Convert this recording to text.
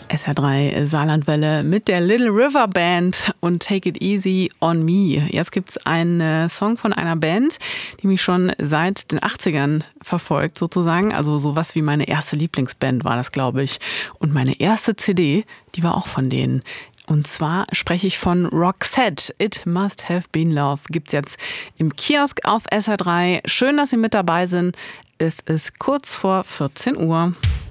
SR3 Saarlandwelle mit der Little River Band und Take It Easy on Me. Jetzt gibt's einen Song von einer Band, die mich schon seit den 80ern verfolgt sozusagen. Also sowas wie meine erste Lieblingsband war das, glaube ich. Und meine erste CD, die war auch von denen. Und zwar spreche ich von Roxette. It Must Have Been Love. Gibt's jetzt im Kiosk auf SR3. Schön, dass Sie mit dabei sind. Es ist kurz vor 14 Uhr.